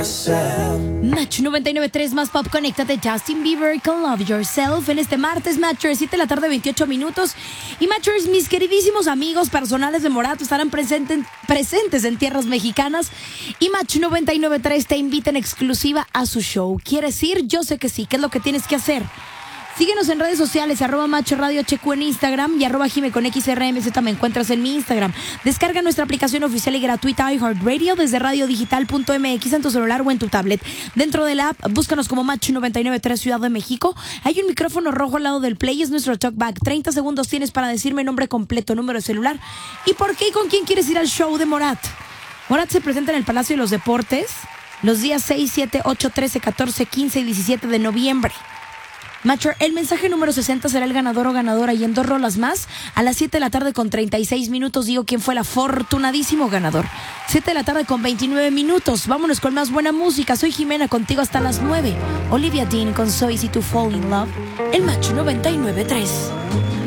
Match 99.3 más pop, conéctate. Justin Bieber con Love Yourself en este martes, Matchers, 7 de la tarde, 28 minutos. Y Matchers, mis queridísimos amigos personales de Morat estarán presentes en tierras mexicanas. Y Match 99.3 te invita en exclusiva a su show. ¿Quieres ir? Yo sé que sí. ¿Qué es lo que tienes que hacer? Síguenos en redes sociales, @Match Radio HQ en Instagram y @Jime con XRMZ me encuentras en mi Instagram. Descarga nuestra aplicación oficial y gratuita iHeartRadio desde radiodigital.mx en tu celular o en tu tablet. Dentro de la app, búscanos como Match 99.3 Ciudad de México. Hay un micrófono rojo al lado del play, es nuestro talkback. 30 segundos tienes para decirme nombre completo, número de celular y por qué y con quién quieres ir al show de Morat. Morat se presenta en el Palacio de los Deportes los días 6, 7, 8, 13, 14, 15 y 17 de noviembre. Matcher, el mensaje número 60 será el ganador o ganadora y en 2 rolas más, a las 7 de la tarde con 36 minutos, digo quién fue el afortunadísimo ganador. 7 de la tarde con 29 minutos, vámonos con más buena música. Soy Jimena, contigo hasta las 9. Olivia Dean con So Easy to Fall in Love, el Match 99.3.